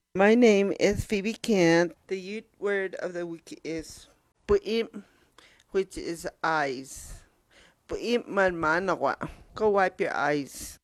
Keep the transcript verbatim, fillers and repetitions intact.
My name is Phoebe Kent. The Ute word of the week is pu'im, which is eyes. Pu'im man manawa. Go wipe your eyes.